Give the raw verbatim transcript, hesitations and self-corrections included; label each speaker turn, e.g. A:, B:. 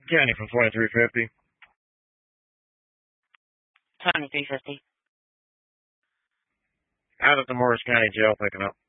A: County from twenty-three fifty.
B: twenty-three fifty.
A: Out at the Morris County Jail picking up.